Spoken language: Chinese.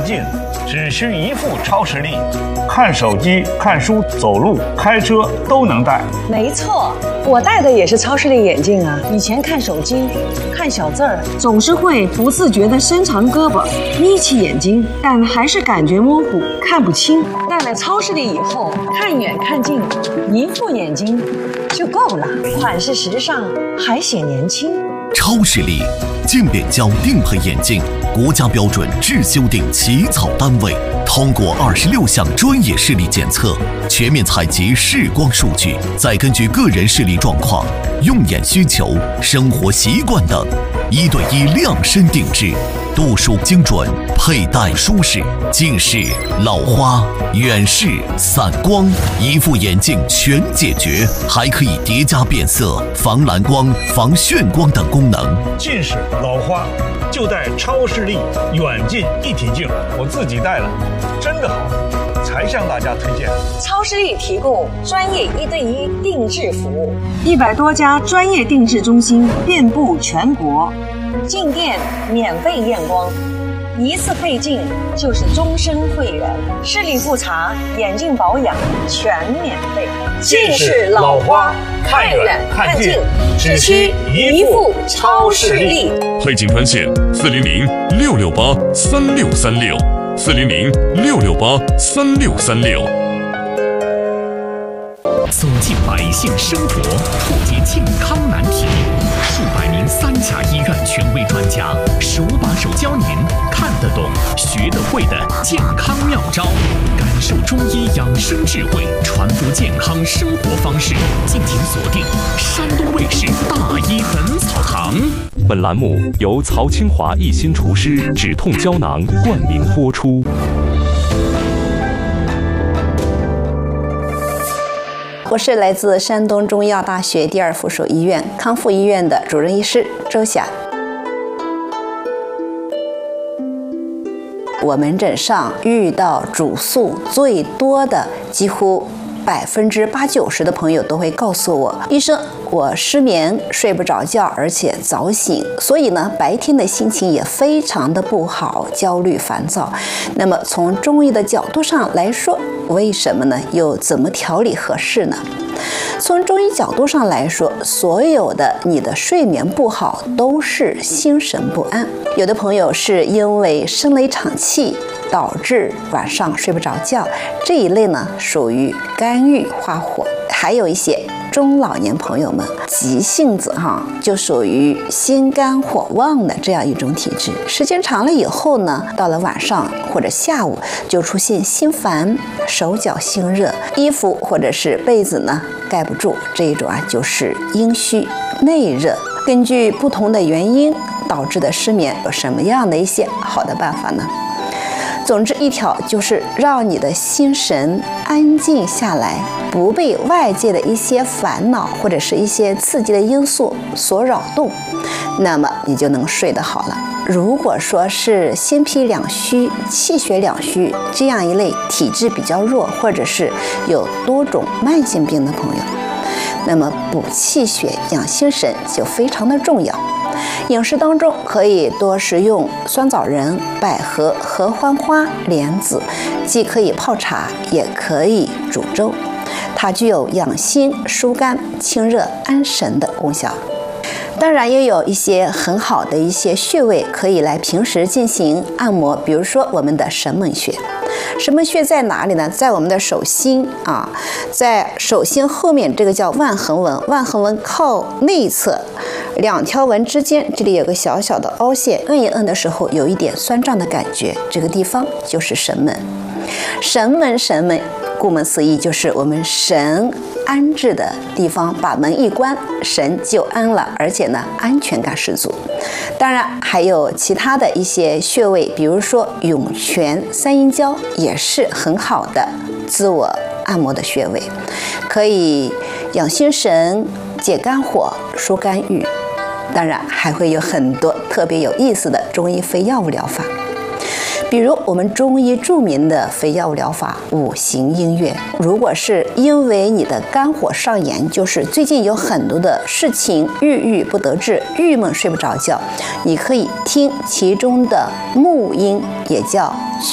近，只需一副超视力，看手机、看书、走路、开车都能戴。 没错，我戴的也是超视力眼镜啊。以前看手机、看小字儿，总是会不自觉地伸长胳膊，眯起眼睛，但还是感觉模糊，看不清。戴了超视力以后，看远看近，一副眼睛就够了，款式时尚，还显年轻。 超视力镜点胶定配眼镜，国家标准制修订起草单位，通过26项专业视力检测，全面采集视光数据，再根据个人视力状况、用眼需求、生活习惯等，1对1量身定制，度数精准，佩戴舒适，近视、老花、远视、散光，一副眼镜全解决，还可以叠加变色、防蓝光、防眩光等功能。 近视、老花就戴超视力远近一体镜，我自己戴了，真的好，才向大家推荐。 超视力提供专业1对1定制服务，100多家专业定制中心遍布全国，镜店免费验光，一次配镜就是终身会员，视力复查、眼镜保养全免费。 近视、老花看远看近，只需一副超视力。 配镜专线400-668-3636，400-668-3636。 走进百姓生活，破解健康难题，数百名3甲医院权威专家手把手教您看得懂、学得会的健康妙招，感受中医养生智慧，传播健康生活方式。敬请锁定山东卫视大医本草堂。 本栏目由曹清华一心厨师止痛胶囊冠名播出。 我是来自山东中医药大学第2附属医院康复医院的主任医师周霞。我门诊上遇到主诉最多的，几乎80%、90%的朋友都会告诉我，医生，我失眠，睡不着觉，而且早醒，所以呢，白天的心情也非常的不好，焦虑烦躁。那么从中医的角度上来说，为什么呢？又怎么调理合适呢？从中医角度上来说，所有的你的睡眠不好都是心神不安。有的朋友是因为生了一场气，导致晚上睡不着觉，这一类呢属于肝郁化火。还有一些中老年朋友们急性子就属于心肝火旺的这样一种体质，时间长了以后呢，到了晚上或者下午就出现心烦、手脚心热，衣服或者是被子呢盖不住，这一种就是阴虚内热。根据不同的原因导致的失眠，有什么样的一些好的办法呢？总之一条就是让你的心神安静下来，不被外界的一些烦恼或者是一些刺激的因素所扰动，那么你就能睡得好了。如果说是心脾两虚、气血两虚这样一类体质比较弱，或者是有多种慢性病的朋友，那么补气血、养心神就非常的重要。饮食当中可以多食用酸枣仁、百合、合欢花、莲子，既可以泡茶，也可以煮粥，它具有养心、疏肝、清热、安神的功效。当然也有一些很好的一些穴位可以来平时进行按摩，比如说我们的神门穴。神门穴在哪里呢？在我们的手心在手心后面，这个叫腕横纹，腕横纹靠内侧2条纹之间，这里有个小小的凹陷，摁一摁的时候有一点酸胀的感觉，这个地方就是神门。神门顾名思义就是我们神安置的地方，把门一关，神就安了，而且呢安全感十足。当然还有其他的一些穴位，比如说涌泉、三阴交也是很好的自我按摩的穴位，可以养心神、解肝火、疏肝郁。当然还会有很多特别有意思的中医非药物疗法，比如我们中医著名的非药物疗法5行音乐。如果是因为你的肝火上炎，就是最近有很多的事情郁郁不得志，郁闷睡不着觉，你可以听其中的木音，也叫